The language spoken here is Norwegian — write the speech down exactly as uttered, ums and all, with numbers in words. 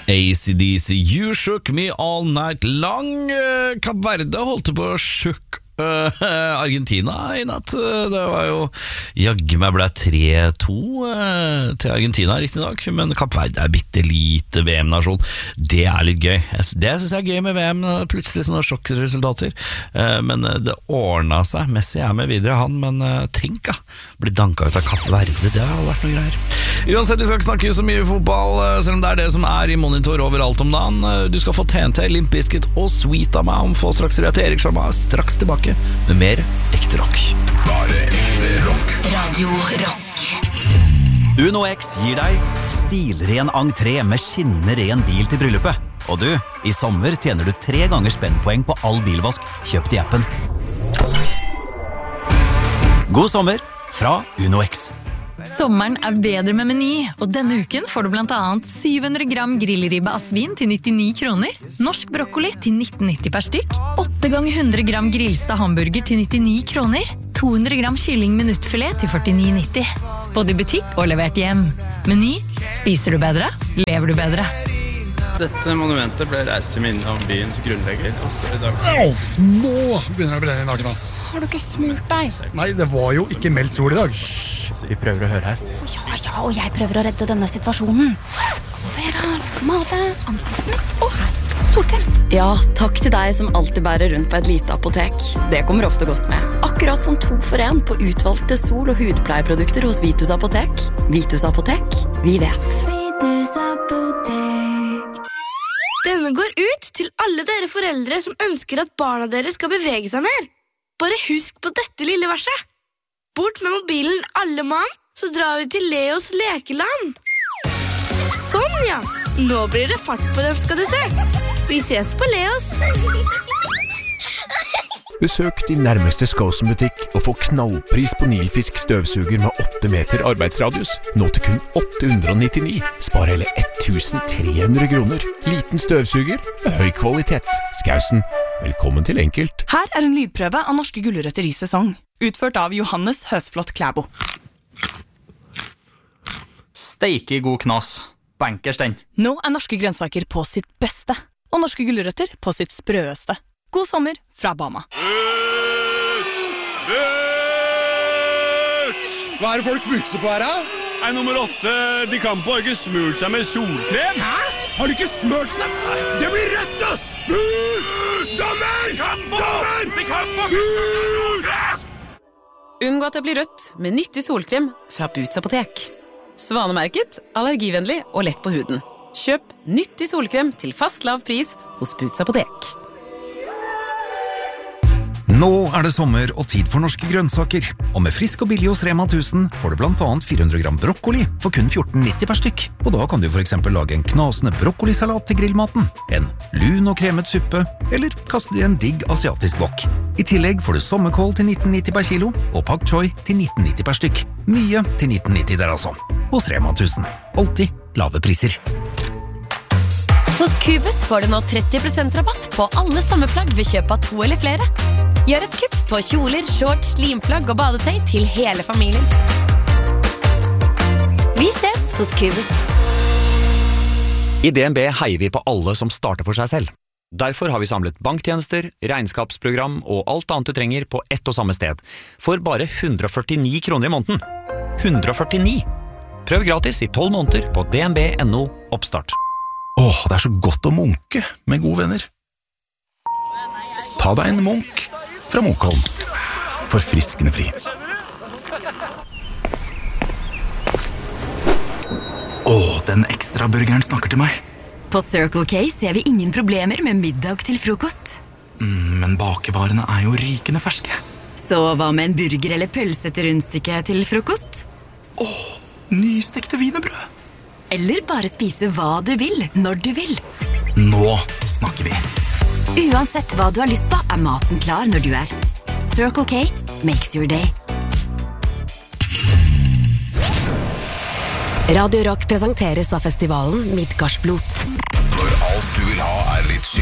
A C D C, You Shook Me All Night Long. Kapp Verde holdt på å sjukke uh, Argentina i natt. Det var jo jagge meg ble tre to uh, til Argentina riktig nok, men Kapp Verde er bitte lite V M-nasjon. Det er litt gøy. Det synes jeg er gøy med V M, plutselig sånne sjokkresultater. Uh, men det ordnet seg. Messi er med videre han, men uh, tenk da, bli danket ut av Kapp Verde, det har vært noe greier. Uansett, vi skal ikke snakke så mye fotball, selv om det er det som er i monitor overalt om dagen. Du skal få T N T, Limp Bizkit og Sweet av meg om få straks til Erik Sjarma, straks tilbake med mer ekte rock. Bare ekte rock. Radio Rock. Uno X gir deg stilren entré med skinnende ren bil til bryllupet. Og du, i sommer tjener du tre ganger spennpoeng på all bilvask kjøpt i appen. God sommer fra Uno X. Sommeren er bedre med Meny, og denne uken får du blant annet syv hundre gram grillribbe av svin til nittini kroner, norsk brokkoli til nitten nitti per stykk, åtte ganger hundre gram grillstad hamburger til nittini kroner, to hundre gram kylling minuttfilet til førtini nitti. Både i butikk og levert hjem. Meny, spiser du bedre, lever du bedre. Dette monumentet ble reist til minne om byens grunnlegger og står i dag. Au, nå begynner det å brenne i naken, ass. Har du ikke smurt deg? Nei, det var jo ikke meldt sol i dag. Vi prøver å høre her. Ja, ja, og jeg prøver å redde denne situasjonen. Vera, male, ansiktsmest, og her, solkrem. Ja, takk til deg som alltid bærer rundt på et lite apotek. Det kommer ofte godt med. Akkurat som to for en på utvalgte sol- og hudpleieprodukter hos Vitus Apotek. Vitus Apotek, vi vet. Vitus Apotek. Denne går ut til alle dere foreldre som ønsker at barna deres skal bevege seg mer. Bare husk på dette lille verset. Bort med mobilen alle mann, så drar vi til Leos lekeland. Sånn ja, nå blir det fart på dem skal du se. Vi ses på Leos. Besøk din nærmeste Skosen-butikk og få knallpris på Nilfisk støvsuger med åtte meter arbeidsradius. Nå til kun åtte hundre nittini. Spar hele tusen tre hundre kroner. Liten støvsuger med høy kvalitet. Skausen, velkommen til enkelt. Her er en lydprøve av norske gulrøtter i sesong. Utført av Johannes Høsflott Klæbo. Steike god knas. Bankers den. Nå er norske grønnsaker på sitt beste. Og norske gulrøtter på sitt sprøeste. God sommer fra Bama. Buts! Buts! Hva er det folk bukser på her, da? Nei, nummer åtte, de kan på ikke smurt seg med solkrem. Hæ? Har de ikke smurt seg? Det blir rett, ass! Buts! Dommer! Dommer! De kan på Buts! Unngå at det blir rødt med nyttig solkrem fra Buts Apotek. Svanemerket, allergivennlig og lett på huden. Kjøp nyttig solkrem til fast lav pris hos Buts Apotek. Nå er det sommer og tid for norske grønnsaker. Og med frisk og billig hos Rema tusen får du blant annet fire hundre gram brokkoli for kun fjorten nitti per stykk. Og da kan du for eksempel lage en knasende brokkolisalat til grillmaten, en lun og kremet suppe, eller kaste det i en digg asiatisk wok. I tillegg får du sommerkål til nitten nitti per kilo, og pak choi til nitten nitti per stykk. Mye til nitten nitti der altså. Hos Rema tusen. Alltid lave priser. Hos Cubus får du nå tretti prosent rabatt på alle sommerplagg ved kjøp av to eller flere. Gjør et kupp på kjoler, shorts, slimplagg og badetøy til hele familien. Vi ses hos Cubus. I D N B heier vi på alle som starter for seg selv. Derfor har vi samlet banktjenester, regnskapsprogram og alt annet du trenger på ett og samme sted. For bare hundre og førtini kroner i måneden. hundre og førtini! Prøv gratis i tolv måneder på d n b punktum n o oppstart. Åh, det er så godt å munke med gode venner. Ta deg en munk fra Munkholm. Forfriskende fri. Åh, den ekstra burgeren snakker til meg. På Circle K ser vi ingen problemer med middag til frokost. Mm, men bakevarene er jo rykende ferske. Så hva med en burger eller pølse til rundstykke til frokost? Åh, nystekte wienerbrød. Eller bare spise hva du vil, når du vil. Nå snakker vi. Uansett hva du har lyst på, er maten klar når du er. Circle K makes your day. Radio Rock presenteres av festivalen Midgardsblot. Når alt du vil ha er litt